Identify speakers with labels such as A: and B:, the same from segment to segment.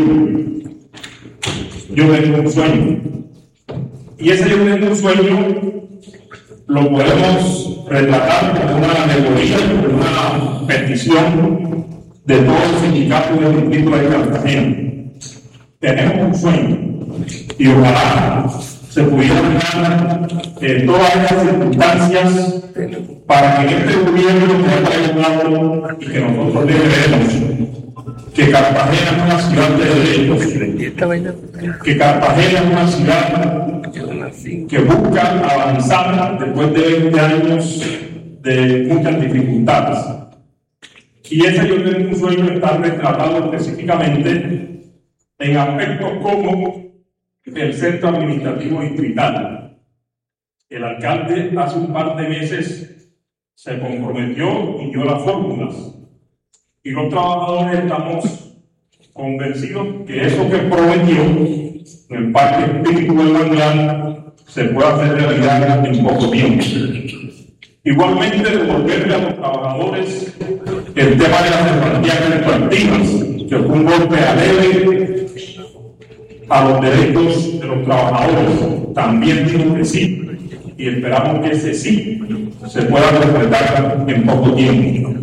A: yo tengo un sueño. Y ese yo tengo un sueño lo podemos retratar como una alegoría, como una petición de todos los sindicatos del distrito de Cartagena. Tenemos un sueño y ojalá se pudieran dar todas las circunstancias para que en este gobierno que ha llegado y que nosotros lideremos, que Cartagena es una ciudad de derechos, que Cartagena es una ciudad que busca avanzar después de 20 años de muchas dificultades. Y ese yo tengo un sueño está retratado específicamente en aspectos como el centro administrativo distrital. El alcalde hace un par de meses se comprometió y dio las fórmulas. Y los trabajadores estamos convencidos que eso que prometió en el Parque Espíritu del Manglar se puede hacer realidad en poco tiempo. Igualmente, devolverle a los trabajadores el tema de las cesantías retroactivas, que fue un golpe alegre a los derechos de los trabajadores. También digo que sí, y esperamos que ese sí se pueda completar en poco tiempo.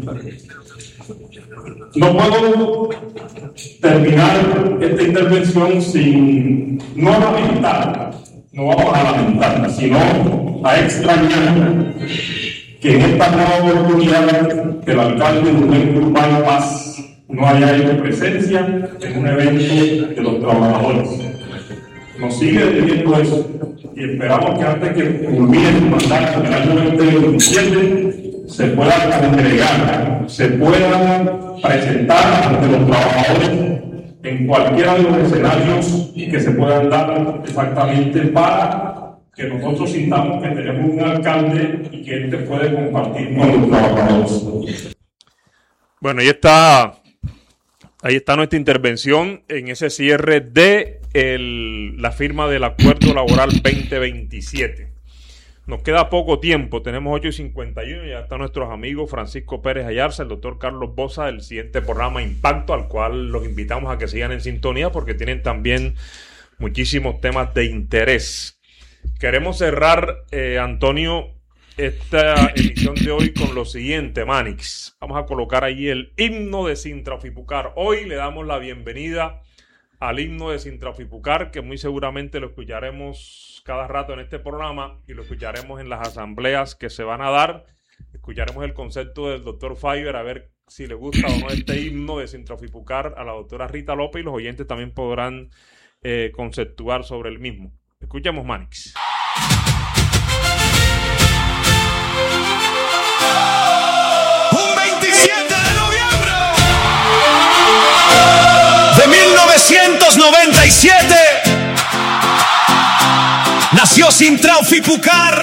A: No puedo terminar esta intervención sin no lamentar, no vamos a lamentar, sino a extrañar que en esta nueva oportunidad que el alcalde Rubén Urbano Paz no haya hecho presencia en un evento de los trabajadores. Nos sigue debiendo eso y esperamos que antes que culmine su mandato en el año 2027 se pueda congregar, se pueda presentar ante los trabajadores en cualquiera de los escenarios que se puedan dar exactamente para que nosotros sintamos que tenemos un alcalde y que éste puede compartir con los trabajadores.
B: Bueno, ahí está nuestra intervención en ese cierre de la firma del Acuerdo Laboral 2027. Nos queda poco tiempo, tenemos 8:51, ya están nuestros amigos Francisco Pérez Ayarza, el doctor Carlos Boza, del siguiente programa Impacto, al cual los invitamos a que sigan en sintonía porque tienen también muchísimos temas de interés. Queremos cerrar, Antonio, esta edición de hoy con lo siguiente, Manix. Vamos a colocar ahí el himno de Sintrafipucar. Hoy le damos la bienvenida al himno de Sintrafipucar, que muy seguramente lo escucharemos cada rato en este programa y lo escucharemos en las asambleas que se van a dar. Escucharemos el concepto del doctor Fiber, a ver si le gusta o no este himno de Sintrafipucar a la doctora Rita López, y los oyentes también podrán conceptuar sobre el mismo. Escuchemos, Manix.
C: Un 27 de noviembre de 1997 nació Sintrafipucar,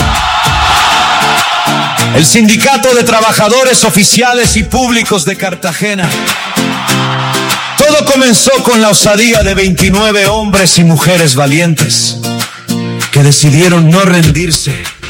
C: el Sindicato de Trabajadores Oficiales y Públicos de Cartagena. Todo comenzó con la osadía de 29 hombres y mujeres valientes que decidieron no rendirse